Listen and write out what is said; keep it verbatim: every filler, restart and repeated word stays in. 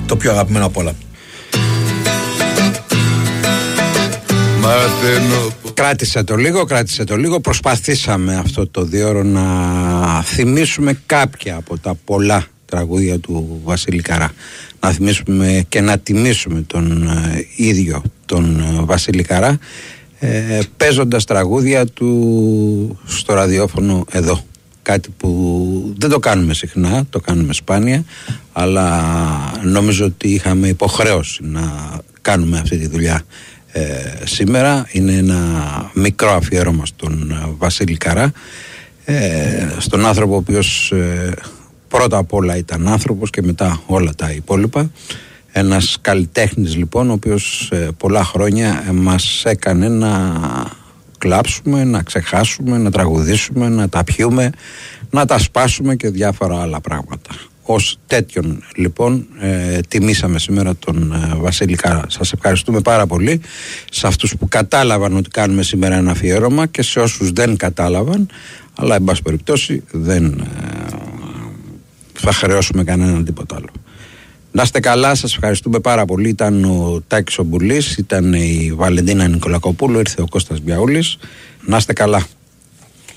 το πιο αγαπημένο απ' όλα. Κράτησε το λίγο, κράτησε το λίγο. Προσπαθήσαμε αυτό το δύο να θυμίσουμε κάποια από τα πολλά τραγούδια του Βασίλη Καρά. Να θυμίσουμε και να τιμήσουμε τον ε, ίδιο τον ε, Βασίλη Καρά, ε, παίζοντας τραγούδια του στο ραδιόφωνο εδώ. Κάτι που δεν το κάνουμε συχνά, το κάνουμε σπάνια, αλλά νομίζω ότι είχαμε υποχρέωση να κάνουμε αυτή τη δουλειά ε, σήμερα. Είναι ένα μικρό αφιέρωμα στον ε, Βασίλη Καρά, ε, στον άνθρωπο ο οποίος ε, πρώτα απ' όλα ήταν άνθρωπος και μετά όλα τα υπόλοιπα. Ένας καλλιτέχνης λοιπόν, ο οποίος ε, πολλά χρόνια ε, μας έκανε να κλάψουμε, να ξεχάσουμε, να τραγουδήσουμε, να τα πιούμε, να τα σπάσουμε και διάφορα άλλα πράγματα. Ως τέτοιον λοιπόν ε, τιμήσαμε σήμερα τον ε, Βασίλη Καρά. Σας ευχαριστούμε πάρα πολύ σε αυτούς που κατάλαβαν ότι κάνουμε σήμερα ένα αφιέρωμα και σε όσους δεν κατάλαβαν, αλλά εν πάση περιπτώσει δεν ε, θα χρεώσουμε κανέναν τίποτα άλλο. Να είστε καλά, σας ευχαριστούμε πάρα πολύ. Ήταν ο Τάκης ο Μπουλής, ήταν η Βαλεντίνα Νικολακοπούλου, ήρθε ο Κώστας Μπιαούλης. Να είστε καλά.